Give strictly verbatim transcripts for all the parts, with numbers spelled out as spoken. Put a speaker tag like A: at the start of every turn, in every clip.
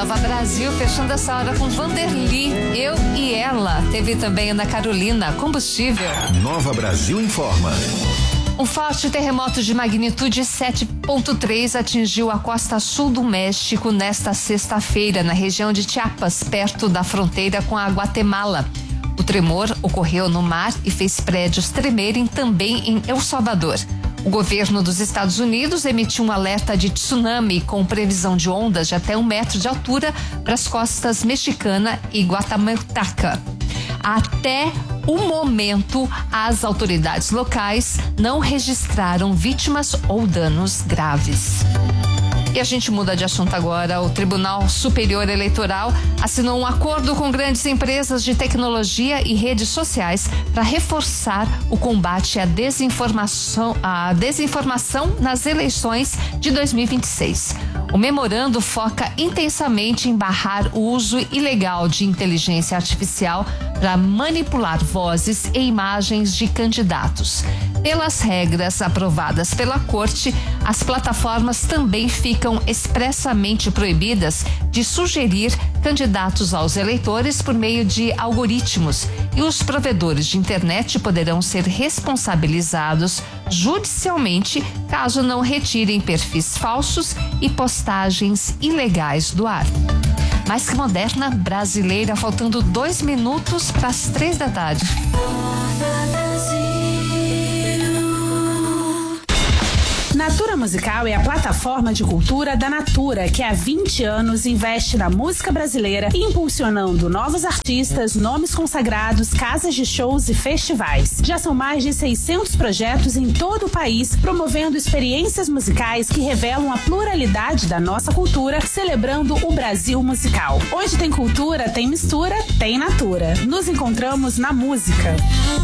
A: Nova Brasil, fechando essa hora com Vanderly, Eu e Ela. Teve também Ana Carolina, Combustível.
B: Nova Brasil informa.
A: Um forte terremoto de magnitude sete ponto três atingiu a costa sul do México nesta sexta-feira, na região de Chiapas, perto da fronteira com a Guatemala. O tremor ocorreu no mar e fez prédios tremerem também em El Salvador. O governo dos Estados Unidos emitiu um alerta de tsunami com previsão de ondas de até um metro de altura para as costas mexicana e guatemalteca. Até o momento, as autoridades locais não registraram vítimas ou danos graves. E a gente muda de assunto agora. O Tribunal Superior Eleitoral assinou um acordo com grandes empresas de tecnologia e redes sociais para reforçar o combate à desinformação, à desinformação nas eleições de dois mil e vinte e seis. O memorando foca intensamente em barrar o uso ilegal de inteligência artificial para manipular vozes e imagens de candidatos. Pelas regras aprovadas pela Corte, as plataformas também ficam expressamente proibidas de sugerir candidatos aos eleitores por meio de algoritmos, e os provedores de internet poderão ser responsabilizados judicialmente caso não retirem perfis falsos e postagens ilegais do ar. Mais que moderna brasileira, faltando dois minutos para as três da tarde.
C: Natura Musical é a plataforma de cultura da Natura, que há vinte anos investe na música brasileira, impulsionando novos artistas, nomes consagrados, casas de shows e festivais. Já são mais de seiscentos projetos em todo o país, promovendo experiências musicais que revelam a pluralidade da nossa cultura, celebrando o Brasil musical. Onde tem cultura, tem mistura, tem Natura. Nos encontramos na música.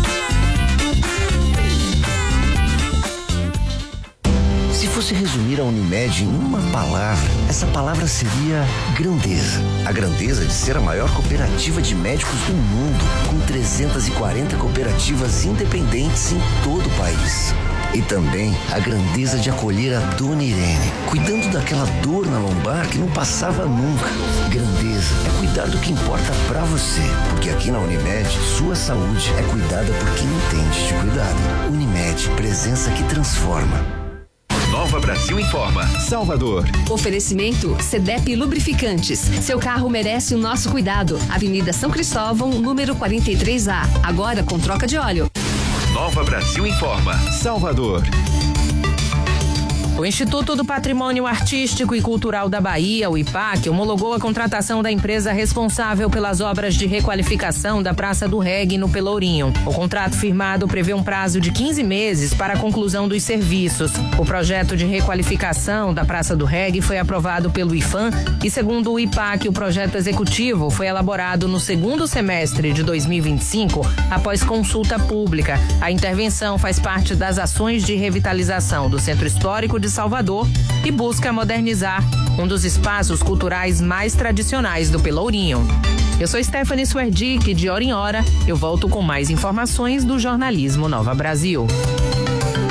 D: Se fosse resumir a Unimed em uma palavra, essa palavra seria grandeza. A grandeza de ser a maior cooperativa de médicos do mundo, com trezentas e quarenta cooperativas independentes em todo o país. E também a grandeza de acolher a Dona Irene, cuidando daquela dor na lombar que não passava nunca. Grandeza é cuidar do que importa pra você, porque aqui na Unimed, sua saúde é cuidada por quem entende de cuidado. Unimed, presença que transforma.
B: Nova Brasil informa. Salvador.
E: Oferecimento Cedep Lubrificantes. Seu carro merece o nosso cuidado. Avenida São Cristóvão, número quarenta e três A. Agora com troca de óleo.
B: Nova Brasil informa. Salvador.
F: O Instituto do Patrimônio Artístico e Cultural da Bahia, o I P A C, homologou a contratação da empresa responsável pelas obras de requalificação da Praça do Reggae no Pelourinho. O contrato firmado prevê um prazo de quinze meses para a conclusão dos serviços. O projeto de requalificação da Praça do Reggae foi aprovado pelo I F A M e, segundo o I P A C, o projeto executivo foi elaborado no segundo semestre de dois mil e vinte e cinco, após consulta pública. A intervenção faz parte das ações de revitalização do Centro Histórico de Salvador e busca modernizar um dos espaços culturais mais tradicionais do Pelourinho. Eu sou Stephanie Swerdick, de hora em hora eu volto com mais informações do jornalismo Nova Brasil.